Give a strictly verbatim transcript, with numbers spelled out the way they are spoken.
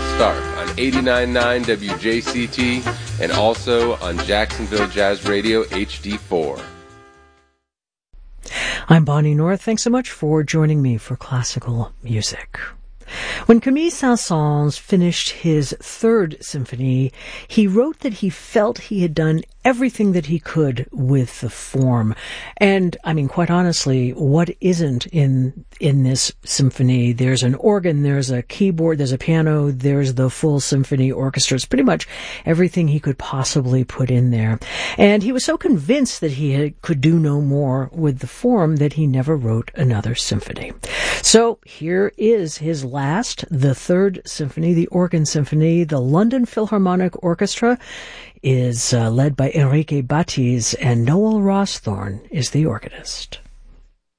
with Stark on eighty-nine point nine W J C T and also on Jacksonville Jazz Radio H D four. I'm Bonnie North. Thanks so much for joining me for classical music. When Camille Saint-Saëns finished his third symphony, he wrote that he felt he had done everything that he could with the form. And, I mean, quite honestly, what isn't in in this symphony? There's an organ, there's a keyboard, there's a piano, there's the full symphony orchestra. It's pretty much everything he could possibly put in there. And he was so convinced that he had, could do no more with the form that he never wrote another symphony. So here is his last, the third symphony, the Organ Symphony. The London Philharmonic Orchestra is uh, led by Enrique Batiz, and Noel Rawsthorn is the organist.